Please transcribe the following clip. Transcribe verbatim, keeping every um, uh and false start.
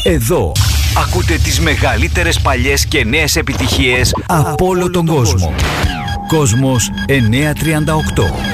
Εδώ ακούτε τις μεγαλύτερες παλιές και νέες επιτυχίες από όλο τον κόσμο. Κόσμος εννιακόσια τριάντα οκτώ.